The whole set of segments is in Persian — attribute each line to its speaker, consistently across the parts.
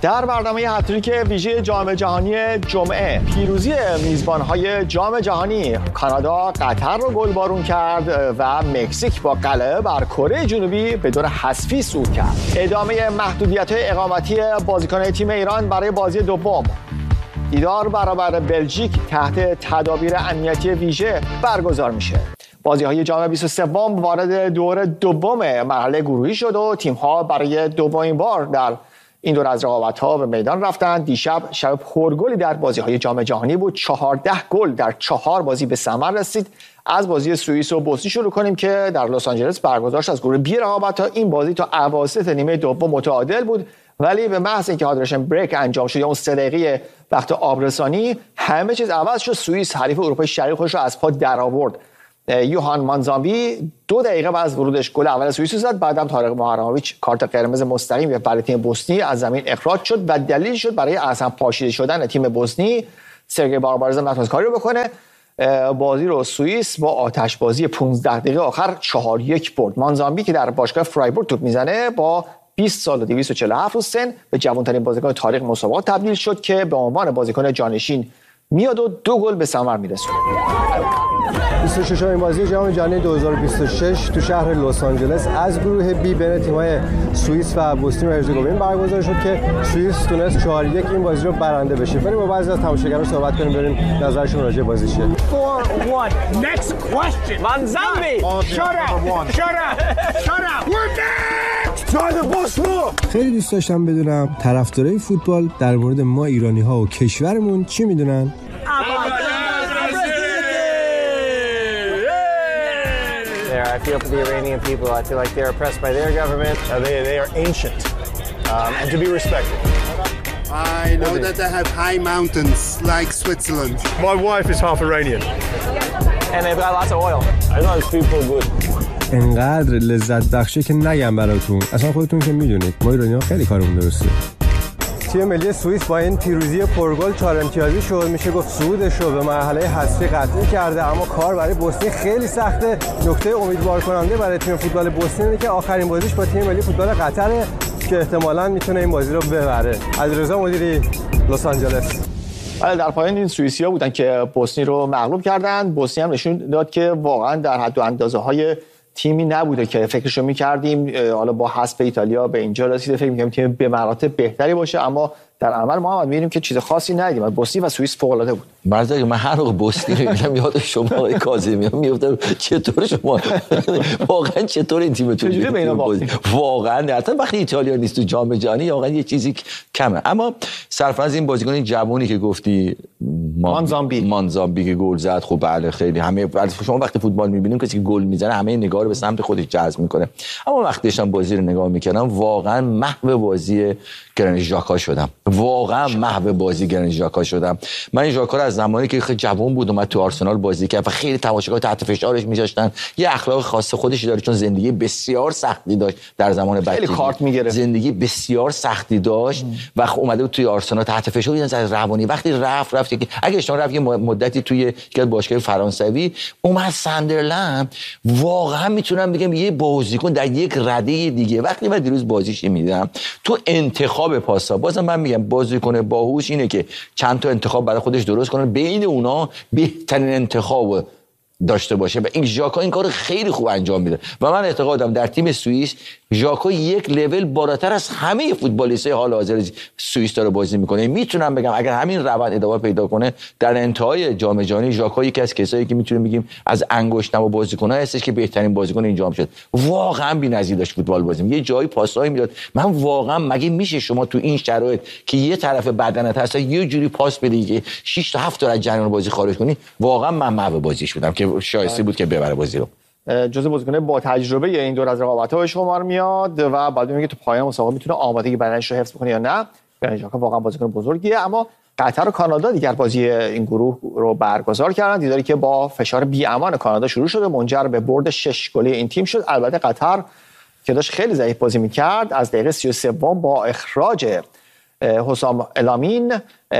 Speaker 1: در برنامه هتریک ویژه جام جهانی جمعه، پیروزی میزبان‌های جام جهانی کانادا قطر رو گلبارون کرد و مکزیک با غلبه بر کره جنوبی به دور حذفی صعود کرد. ادامه محدودیت‌های اقامتی بازیکنان تیم ایران برای بازی دوم، دیدار برابر بلژیک تحت تدابیر امنیتی ویژه برگزار میشه. بازی‌های جام 23 وارد دور دوم مرحله گروهی شد و تیم‌ها برای دومین بار در این دور از رقابت‌ها به میدان رفتند. دیشب شب پرگلی در بازی‌های جام جهانی بود. 14 گل در 4 بازی به ثمر رسید. از بازی سوئیس و بوسنی شروع کنیم که در لس آنجلس برگزار شد. از گروه بی رقابت‌ها این بازی تا اواسط نیمه دوم متعادل بود، ولی به محض اینکه هایدریشن بریک انجام شد یا اون 3 دقیقه وقت آبرسانی، همه چیز عوض شد. سوئیس حریف اروپای شرقی خودش رو از پا درآورد. یوهان مانزامبی 2 دقیقه بعد از ورودش گل اول سوئیس زد. بعدم طارق محرموویچ کارت قرمز مستقیم برای تیم بوسنی از زمین اخراج شد و دلیل شد برای اصلا پاشیده شدن تیم بوسنی. سرگئی باربارزا نتونست کاری رو بکنه. بازی رو سوئیس با آتشبازی 15 دقیقه آخر 4-1 برد. مانزامبی که در باشگاه فرایبورگ توپ میزنه با 20 سال و 247 روز سن به جوان‌ترین بازیکن تاریخ مسابقات تبدیل شد که به عنوان بازیکن جانشین میاد و 2 گل به ثمر میرسونه.
Speaker 2: 26مین بازی جام جهانی 2026 تو شهر لس آنجلس از گروه بی بین تیم‌های سوئیس و بوسنی و هرزگوین برگزار شد که سوئیس تونست 4-1 این بازی رو برنده بشه. بریم با بعضی از تماشاگران صحبت کنیم ببینیم نظرشون راجع به بازی چیه.
Speaker 3: 4-1 Next question Manzambi Shut up We're next Try the ball.
Speaker 2: خیلی دوست داشتم بدونم طرفدارای فوتبال در مورد ما ایرانی‌ها و کشورمون چی میدونن؟
Speaker 4: I feel for the Iranian people. I feel like they're oppressed by their government.
Speaker 5: They are ancient and to be respected.
Speaker 6: I know that they have high mountains like Switzerland.
Speaker 5: My wife is half Iranian.
Speaker 4: And they've got lots of oil.
Speaker 5: I know these people good.
Speaker 2: انقدر لذت بخشه که نگم براتون. اصلا خودتون که میدونید ما ایرانی‌ها خیلی کارمون درسته. تیم ملی سوئیس با این پیروزی پرگل 4 امتیازی شد. میشه گفت صعودش رو به مرحله حذفی قطعی کرده، اما کار برای بوسنی خیلی سخته. نکته امیدوار کننده برای تیم فوتبال بوسنی اینه که آخرین بازیش با تیم ملی فوتبال قطره که احتمالاً میتونه این بازی رو ببره. علیرضا مدیری، لس آنجلس.
Speaker 1: در پایان این سوئیسی‌ها بودن که بوسنی رو مغلوب کردن. بوسنی هم نشون داد که واقعاً در حد و اندازه‌های تیمی نبوده که فکرشو می‌کردیم حالا با حذف ایتالیا به اینجا رسیده، فکر می‌کنیم تیم به مراتب بهتری باشه، اما در عمل ما می‌بینیم که چیز خاصی ندیدیم. بوسنی و سوئیس فوق‌العاده بود.
Speaker 7: مرزا من هر موقع بوسنی رو می‌بینم یاد شما آقای کاظمی میافتم. چطور شما واقعا چطور این تیمتون واقعا حتی وقتی ایتالیا نیست تو جام جهانی واقعا یه چیزی کمه. اما سرفراز این بازیکن جوونی که گفتی مانزامبی که گل زد، خب بله خیلی همه شما وقتی فوتبال می‌بینیم کسی که گل میزنه همه نگاه رو به سمت خودش جذب می‌کنه، اما وقتی داشتم بازی رو نگاه می‌کردم واقعا محو بازی گرانیت ژاکا شدم. واقعا محو بازی گرانیت ژاکا شدم. من این ژاکا رو از زمانی که خیلی جوان بود اومد تو آرسنال بازی کرد و خیلی تماشاگرها تحت فشارش می‌ذاشتن. یه اخلاق خاص خودش داره چون زندگی بسیار سختی داشت در زمان بچگی.
Speaker 1: خیلی کارت می‌گرفت.
Speaker 7: زندگی بسیار سختی داشت و اومده بود توی آرسنال تحت فشار از روانی. وقتی رفت که اگه اشتباه رفت یه مدتی توی که باشگاه فرانسوی اومد ساندرلند، واقعا میتونم بگم یه بازیکن در یک رده دیگه. وقتی من دیروز بازیش می‌دیدم تو انتخاب پاسا، بازم من میگم بازیکن باهوش اینه که چند تا انتخاب برای خودش درست کنه، بین اونا بهترین انتخاب داشته باشه و این ژاکا این کارو خیلی خوب انجام میده و من اعتقادم در تیم سوئیس ژاکا یک لول بالاتر از همه فوتبالیستای حال حاضر سوئیس داره بازی میکنه. میتونم بگم اگر همین روند ادامه پیدا کنه در انتهای جام جهانی ژاکا یکی از کسایی که میتونیم بگیم از انگشت‌نما بازیکن‌ها هستش که بهترین بازیکن این جام شد. واقعا بی‌نظیر داشت فوتبال بازی. یه جایی پاسایی میداد. من واقعا مگه میشه شما تو این شرایط که یه طرف بدنت هست یه جوری پاس بدی که 6 تا 7 تا از جریان بازی خارج کنی؟ واقعا من محو بازیش بودم که شایسته بود که ببره بازی رو.
Speaker 1: جزء بازیکن با تجربه این دور از رقابت‌ها به شمار میاد و بعد میگه تو پایان مسابقه میتونه آمادگی بدنش رو حفظ بکنه یا نه. ژاکا واقعا بازیکن بزرگیه، اما قطر و کانادا دیگر بازی این گروه رو برگزار کردن. دیداری که با فشار بی‌امان کانادا شروع شد و منجر به برد 6 گله این تیم شد. البته قطر که داشت خیلی ضعیف بازی می‌کرد از دقیقه 33 با اخراج حسام الامین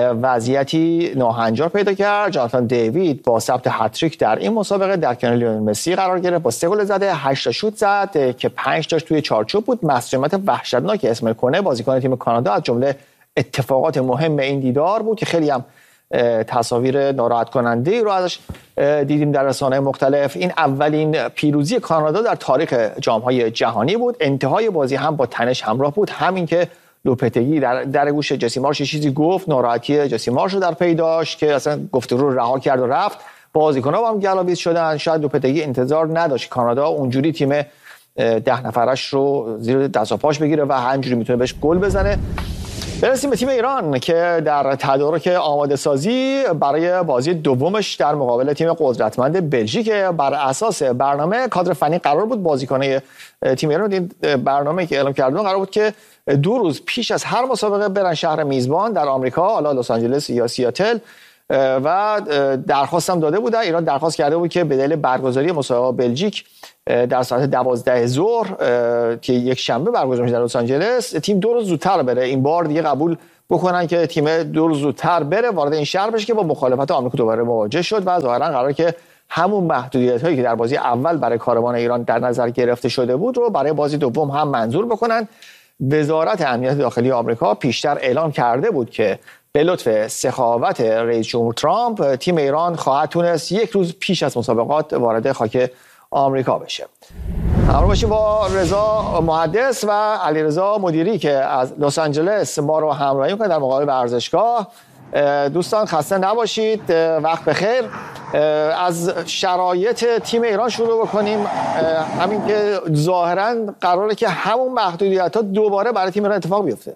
Speaker 1: وضعیتی ناهنجار پیدا کرد. جاناتان دیوید با ثبت هتریک در این مسابقه در کنار لیونل مسی قرار گرفت. با 3 گل زده، 8 تا شوت زد که 5 تاش توی چارچوب بود. مسئولیت وحشتناک اسماعیل کنه بازیکن تیم کانادا از جمله اتفاقات مهم این دیدار بود که خیلی هم تصاویر ناراحت کننده رو ازش دیدیم در رسانه‌های مختلف. این اولین پیروزی کانادا در تاریخ جام‌های جهانی بود. انتهای بازی هم با تنش همراه بود، همین که لوپتگی در گوش جسی مارش چیزی گفت، ناراحتی جسی مارش رو در پی داشت که اصلا گفتگو رو رها کرد و رفت. بازیکن‌ها با هم گلاویز شدن. شاید لوپتگی انتظار نداشت کانادا اونجوری تیم 10 نفرش رو زیر دست و پاش بگیره و همینجوری میتونه بهش گل بزنه. برسیم به تیم ایران که در تدارک آماده سازی برای بازی دومش در مقابل تیم قدرتمند بلژیک بر اساس برنامه کادر فنی قرار بود بازیکن‌های تیم ایران این برنامه که اعلام کردن قرار بود که 2 روز پیش از هر مسابقه برن شهر میزبان در آمریکا، حالا لس آنجلس یا سیاتل، و درخواست هم داده بودن. ایران درخواست کرده بود که به دلیل برگزاری مسابقه بلژیک در ساعت 12 ظهر که یک شنبه برگزار میشه در لس آنجلس، تیم 2 روز زودتر بره. این بار دیگه قبول بکنن که تیم 2 روز زودتر بره وارد این شهر بشه که با مخالفت آمریکا دوباره مواجه شد و ظاهرا قراره که همون محدودیت‌هایی که در بازی اول برای کاروان ایران در نظر گرفته شده بود رو برای بازی دوم هم منظور بکنن. وزارت امنیت داخلی آمریکا پیشتر اعلام کرده بود که به لطف سخاوت رئیس جمهور ترامپ تیم ایران خواهد تونست 1 روز پیش از مسابقات وارد خاک آمریکا بشه. همراه باشیم با رضا محدث و علیرضا مدیری که از لس آنجلس ما رو همراهی می‌کنن در مقابل ورزشگاه. دوستان خسته نباشید، وقت بخیر. از شرایط تیم ایران شروع بکنیم. همین که ظاهراً قراره که همون محدودیت‌ها دوباره برای تیم ایران اتفاق بیفته.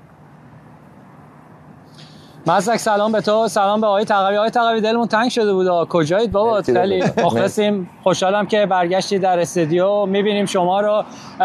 Speaker 8: مزدک سلام به تو، سلام به آقای تقوی. آقای تقوی دلمون تنگ شده بود. کجایید بابا؟ خیلی مخلصیم، خوشحالم که برگشتی در استودیو، میبینیم شما رو.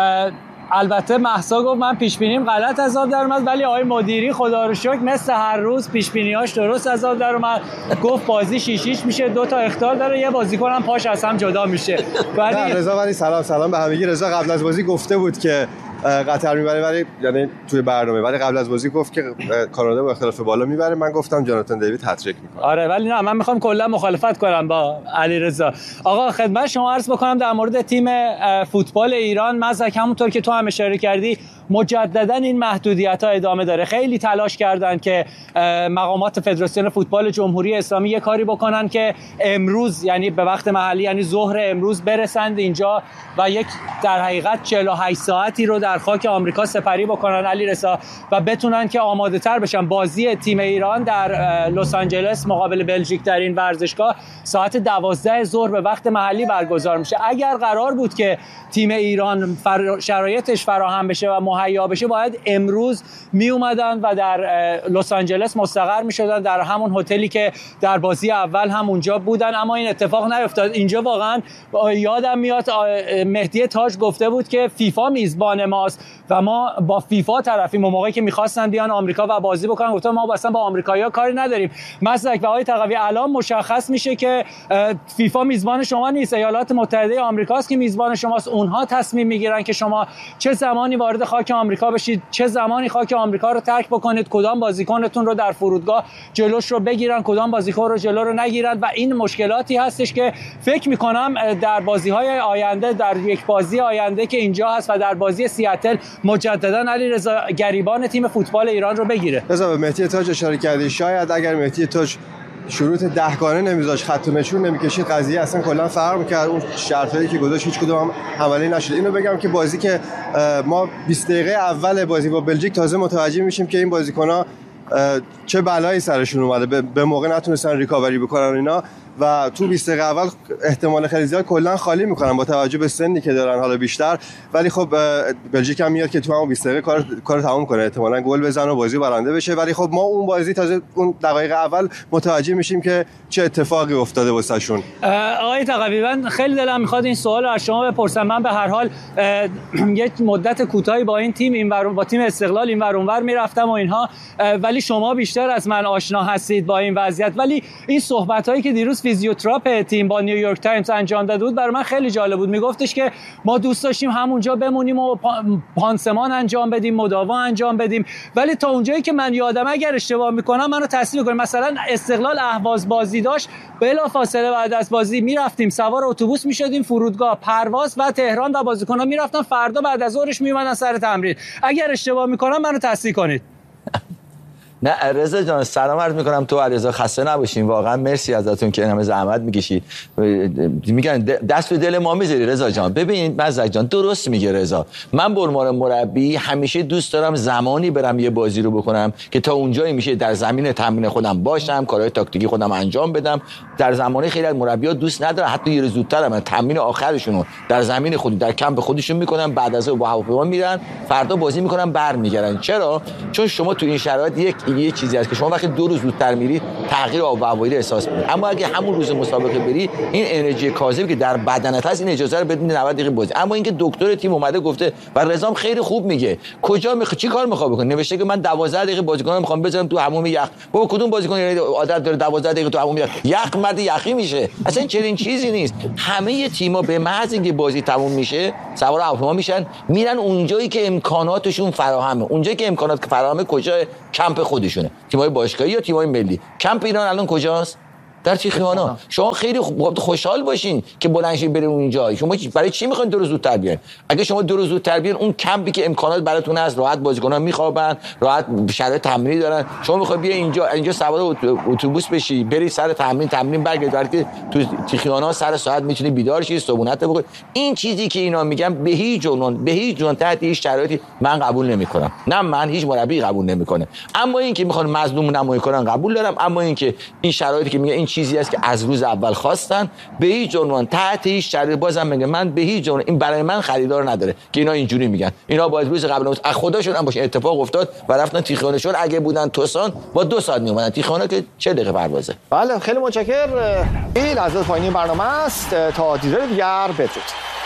Speaker 8: البته مهسا گفت من پیش بینیم غلط از آب در اومد، ولی آقای مدیری خدا رو شکر مثل هر روز پیش بینیاش درست از آب در اومد. گفت بازی 6-6 میشه، 2 تا اخطار داره، یه بازیکن هم پاش از هم جدا میشه.
Speaker 2: ولی رضا، ولی سلام به همگی. رضا قبل از بازی گفته بود که قطر میبره، ولی یعنی توی برنامه، ولی قبل از بازی گفت که کانادا با اختلاف بالا میبره. من گفتم جاناتان دیوید هتریک میکنه.
Speaker 8: آره، ولی نه، من میخوام کلا مخالفت کنم با علیرضا. آقا خدمت شما عرض بکنم در مورد تیم فوتبال ایران. مزدک همونطور که تو هم اشاره کردی مجددا این محدودیت‌ها ادامه داره. خیلی تلاش کردن که مقامات فدراسیون فوتبال جمهوری اسلامی یه کاری بکنن که امروز، یعنی به وقت محلی، یعنی ظهر امروز برسند اینجا و یک در حقیقت 48 ساعتی رو در خاک آمریکا سپری بکنن علیرضا و بتونن که آماده تر بشن. بازی تیم ایران در لس آنجلس مقابل بلژیک در این ورزشگاه ساعت 12 ظهر به وقت محلی برگزار میشه. اگر قرار بود که تیم ایران شرایطش فراهم بشه و مهیا بشه، باید امروز می اومدن و در لس آنجلس مستقر می شدن، در همون هتلی که در بازی اول هم اونجا بودن، اما این اتفاق نیفتاد. اینجا واقعا یادم میاد مهدی تاج گفته بود که فیفا میزبان ماست و ما با فیفا طرفیم. اون موقعی که می‌خواستن بیان آمریکا و بازی بکنن گفتم ما اصلا با آمریکایی‌ها کاری نداریم. مزدک و آقای تقوی الان مشخص میشه که فیفا میزبان شما نیست، ایالات متحده آمریکاست که میزبان شماست. اونها تصمیم میگیرن که شما چه زمانی وارد خاک آمریکا بشید، چه زمانی خاک آمریکا رو ترک بکنید، کدام بازیکنتون رو در فرودگاه جلوش رو بگیرن، کدام بازیکن رو جلو رو نگیرن و این مشکلاتی هستش که فکر می‌کنم در بازی‌های آینده، در یک بازی آینده که اینجا هست و در بازی سیاتل مجددا علیرضا گریبان تیم فوتبال ایران رو بگیره.
Speaker 2: رضا به مهدی تاج اشاره کردی، شاید اگر مهدی تاج شروط 10 گانه نمیذاش، خط نشون نمیکشید، قضیه اصلا کلا فرق می‌کرد. اون شرطایی که گذاشت هیچ کدوم هم عملی نشد. اینو بگم که بازی که ما 20 دقیقه اول بازی با بلژیک تازه متوجه میشیم که این بازیکن‌ها چه بلایی سرشون اومده، به موقع نتونستن ریکاوری بکنن اینا و تو 20 دقیقه اول احتمال خیلی زیاد کلا خالی میکنن با توجه به سنی که دارن حالا بیشتر. ولی خب بلژیک هم میاد که تو همون 20 دقیقه کار تموم کنه، احتمالاً گل بزنه و بازی برنده بشه. ولی خب ما اون بازی تازه اون دقایق اول متوجه میشیم که چه اتفاقی افتاده واسهشون.
Speaker 8: آقای تقوی، من خیلی دلم میخواد این سوال رو از شما بپرسم. من به هر حال یک مدت کوتاهی با این تیم با تیم استقلال اینور اونور میرفتم و اینها، ولی شما بیشتر از من آشنا هستید با این وضعیت. ولی این صحبتایی که دیروز فیزیوتراپ تیم با نیویورک تایمز انجام داده بود برای من خیلی جالب بود. میگفتش که ما دوست داشتیم همونجا بمونیم و پانسمان انجام بدیم، مداوا انجام بدیم، ولی تا اونجایی که من یادم، اگر اشتباه میکنم منو تصحیح کنید، مثلا استقلال اهواز بازی داشت، بلافاصله بعد از بازی میرفتیم سوار اتوبوس میشدیم فرودگاه پرواز و تهران و بازیکن‌ها میرفتن فردا بعد از ظهرش میومدن سر تمرین. اگر اشتباه میکنم منو تصحیح کنید.
Speaker 7: نه رضا جان سلام عرض میکنم تو علیرضا خسته نباشین واقعا مرسی ازتون که این همه زحمت میکشید میگن دست به دل ما میذاری رضا جان. ببین مزدک جان درست میگه رضا. من به عنوان مربی همیشه دوست دارم زمانی برم یه بازی رو بکنم که تا اونجایی میشه در زمین تمرین خودم باشم، کارهای تاکتیکی خودم انجام بدم. در زمانه خیلی از مربی‌ها دوست ندارن حتی یه روز زودتر هم تمرین آخرشون رو در زمین خود در کمپ خودشون میکنن، بعد از اون با هواپیما میرن فردا بازی میکنن برمیگردن. چرا؟ چون شما تو این شرایط یه چیزی هست که شما وقتی 2 روز زودتر میری تغییر آب و هوایی رو احساس می‌کنی، اما اگه همون روز مسابقه بری این انرژی کاذبی که در بدنت هست این اجازه رو بدین 90 دقیقه بازی. اما اینکه دکتر تیم اومده گفته و رضام خیلی خوب میگه کجا چی کار میخواد بکنه، نوشته که من 12 دقیقه بازیکن میخوام بذارم تو حموم یخ. بابا کدوم بازیکن عادت داره 12 دقیقه تو حموم یخ مرد یخی میشه؟ اصلا چنین چیزی نیست. همه تیم‌ها به محض اینکه بازی تموم میشه سوار هواپیما میشن میرن اونجایی که امکاناتشون فراهمه. اونجایی که امکانات فراهمه کجا؟ کمپ خودشونه. تیم‌های باشگاهی یا تیم‌های ملی. کمپ ایران الان کجاست؟ در تیخیانا. شما خیلی خوشحال باشین که بلندشین برین اونجا. شما برای چی میخواین 2 روز زودتر بیاین؟ اگه شما 2 روز زودتر بیاین اون کمپی که امکانات براتون هست، راحت بازیکن‌ها میخوابن، راحت شرایط تمرینی دارن، شما میخوای بیا اینجا سوار اتوبوس بشی بری سر تمرین برگردی، وقتی تو تیخیانا سر ساعت میتونی بیدار شی صبحونت بخوری. این چیزی که اینا میگن به هیچ عنوان تحت هیچ شرایطی من قبول نمیکنم. نه من هیچ مربی قبول نمیکنه. اما این که میخوان مظلوم نمایی کنن قبول دارم. اما این که این شرایطی که میگن این چیزی است که از روز اول خواستن به هیچ عنوان تحت هیچ شرایطی بازم میگم من به هیچ عنوان این برای من خریدار نداره که اینا اینجوری میگن. اینا باید روز قبل از خودشون هم باشه اتفاق افتاد و رفتن تیخیانشون. اگه بودن توسان با 2 ساعت میومدن تیخیانا که 40 دقیقه پروازه.
Speaker 1: بله خیلی متشکرم. این لحظات پایانی برنامه است تا دیدار دیگر بدرود.